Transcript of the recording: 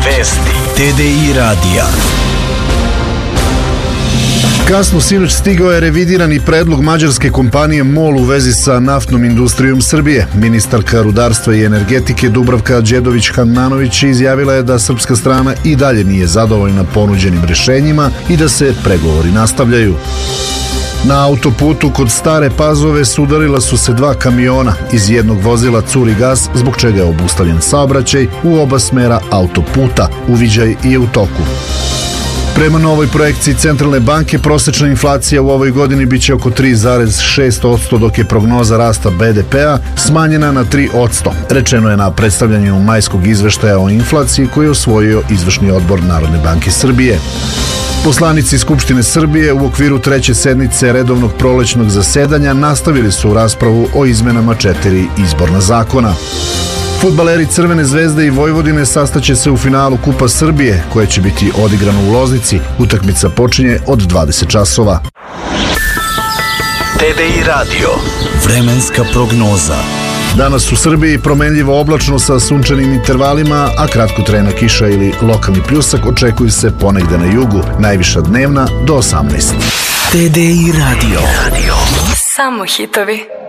Vesti TDI radija. Kasno sinoć stigao je revidirani predlog mađarske kompanije MOL u vezi sa naftnom industrijom Srbije. Ministarka rudarstva i energetike Dubravka Đedović-Handanović izjavila je da srpska strana i dalje nije zadovoljna ponuđenim rešenjima i da se pregovori nastavljaju. Na autoputu kod Stare Pazove sudarila su se dva kamiona. Iz jednog vozila curi gas, zbog čega je obustavljen saobraćaj u oba smera autoputa. Uviđaj je u toku. Prema novoj projekciji Centralne banke, prosečna inflacija u ovoj godini biće oko 3,6%, dok je prognoza rasta BDP-a smanjena na 3%. Rečeno je na predstavljanju majskog izveštaja o inflaciji koji je usvojio izvršni odbor Narodne banke Srbije. Poslanici Skupštine Srbije u okviru treće sednice redovnog prolećnog zasedanja nastavili su raspravu o izmenama 4 izborna zakona. Fudbaleri Crvene zvezde i Vojvodine sastaće se u finalu Kupa Srbije, koje će biti odigrano u Loznici. Utakmica počinje od 20 časova. TDI radio. Vremenska prognoza. Danas u Srbiji promenljivo oblačno sa sunčanim intervalima, a kratkotrajna kiša ili lokalni pljusak očekuju se ponegde na jugu. Najviša dnevna do 18. TDI radio. Samo hitovi.